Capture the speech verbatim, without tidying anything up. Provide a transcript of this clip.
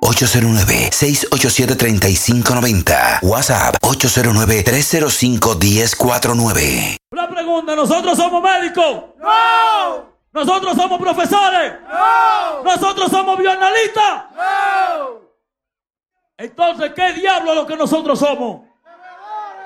ocho cero nueve, seis ocho siete, tres cinco nueve cero. WhatsApp ocho cero nueve, tres cero cinco, uno cero cuatro nueve. Una pregunta, ¿nosotros somos médicos? ¡No! ¿Nosotros somos profesores? ¡No! ¿Nosotros somos bioanalistas? ¡No! Entonces, ¿qué diablo es lo que nosotros somos?